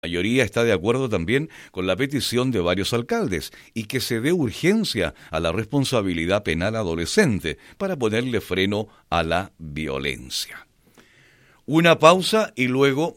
mayoría está de acuerdo también con la petición de varios alcaldes y que se dé urgencia a la responsabilidad penal adolescente para ponerle freno a la violencia. Una pausa y luego